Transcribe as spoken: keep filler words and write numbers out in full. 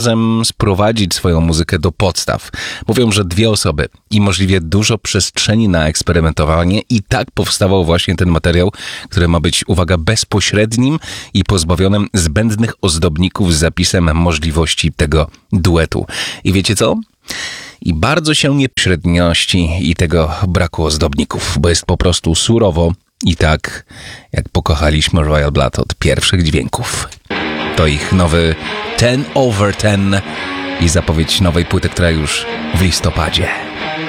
razem sprowadzić swoją muzykę do podstaw. Mówią, że dwie osoby i możliwie dużo przestrzeni na eksperymentowanie i tak powstawał właśnie ten materiał, który ma być, uwaga, bezpośrednim i pozbawionym zbędnych ozdobników z zapisem możliwości tego duetu. I wiecie co? I bardzo się nie średniości i tego braku ozdobników, bo jest po prostu surowo i tak, jak pokochaliśmy Royal Blood od pierwszych dźwięków. To ich nowy ten over ten i zapowiedź nowej płyty, która już w listopadzie.